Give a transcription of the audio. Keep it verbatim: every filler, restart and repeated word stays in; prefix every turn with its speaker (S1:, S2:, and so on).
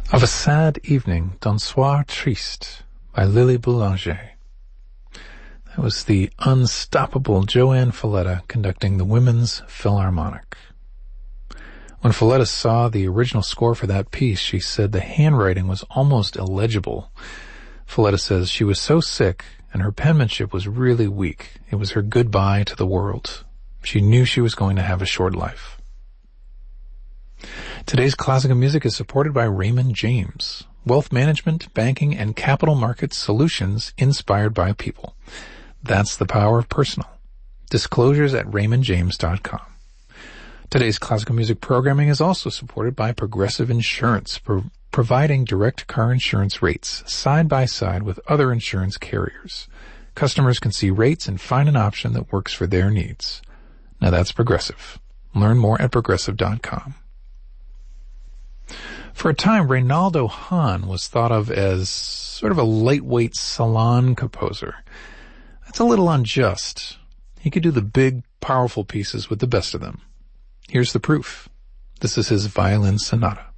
S1: Of a Sad Evening, D'un Soir Triste by Lily Boulanger. That was the unstoppable Joanne Falletta conducting the Women's Philharmonic. When Falletta saw the original score for that piece, she said the handwriting was almost illegible. Falletta says she was so sick and her penmanship was really weak. It was her goodbye to the world. She knew she was going to have a short life. Today's classical music is supported by Raymond James. Wealth management, banking, and capital markets solutions inspired by people. That's the power of personal. Disclosures at raymond james dot com. Today's classical music programming is also supported by Progressive Insurance, pro- providing direct car insurance rates side by side with other insurance carriers. Customers can see rates and find an option that works for their needs. Now that's Progressive. Learn more at progressive dot com. For a time, Reynaldo Hahn was thought of as sort of a lightweight salon composer. That's a little unjust. He could do the big, powerful pieces with the best of them. Here's the proof. This is his violin sonata.